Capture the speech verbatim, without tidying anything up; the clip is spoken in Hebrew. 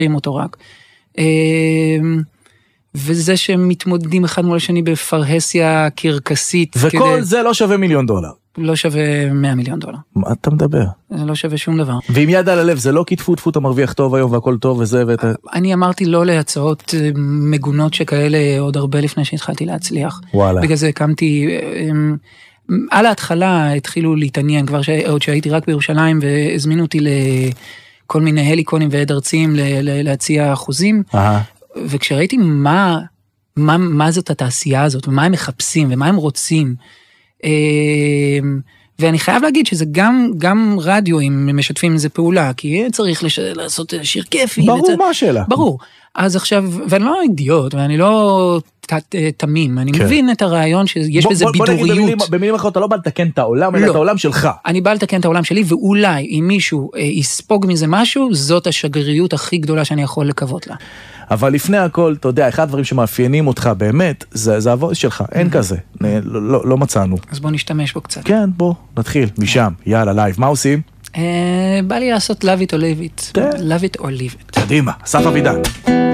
עם אותו רק. וזה שהם מתמודדים אחד מול השני בפרהסיה קרקסית. וכל כדי... זה לא שווה מיליון דולר. לא שווה מאה מיליון דולר. מה אתה מדבר? זה לא שווה שום דבר. ועם יד על הלב, זה לא כתפו תפו, אתה מרוויח טוב היום והכל טוב וזה ואת... אני אמרתי לא להצעות מגונות שכאלה עוד הרבה לפני שהתחלתי להצליח. וואלה. בגלל זה הקמתי... על ההתחלה התחילו להתעניין, כבר עוד שהייתי רק בירושלים, והזמינו אותי לכל מיני הליקונים ועד ארציים להציע אחוזים. אהה. וכשראיתי מה, מה, מה זאת התעשייה הזאת, ומה הם מחפשים, ומה הם רוצים, ואני חייב להגיד שזה גם, גם רדיו, אם משתפים איזה פעולה, כי צריך לש... לעשות שיר כיפי. ברור, לצ... מה השאלה? ברור. אז עכשיו, ואני לא אידיוט, ואני לא תמים, אני כן. מבין את הרעיון שיש בוא, בזה בוא, בידוריות. בוא נגיד, במילים, במילים אחרות, אתה לא בא לתקן את העולם, אלא לא. את העולם שלך. אני בא לתקן את העולם שלי, ואולי אם מישהו אה, יספוג מזה משהו, זאת השגריות הכי גדולה שאני יכול לקוות לה. אבל לפני הכל, אתה יודע, אחד הדברים שמאפיינים אותך באמת, זה, זה הוויס שלך, אין כזה, לא, לא, לא מצאנו. אז בוא נשתמש בו קצת. כן, בוא, נתחיל, משם, יאללה, לייב, מה עושים? אה, בא לי לעשות love it or leave it. love it or leave it. קדימה, אסף אבידן.